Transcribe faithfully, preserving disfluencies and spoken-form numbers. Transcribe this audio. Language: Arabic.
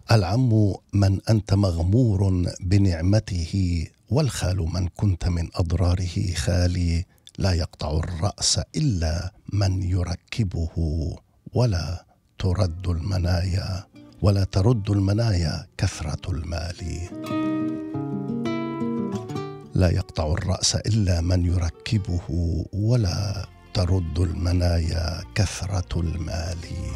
العم من أنت مغمور بنعمته، والخال من كنت من أضراره خالي. لا يقطع الرأس إلا من يركبه، ولا ترد المنايا ولا ترد المنايا كثرة المال. لا يقطع الرأس إلا من يركبه، ولا ترد المنايا كثرة المال.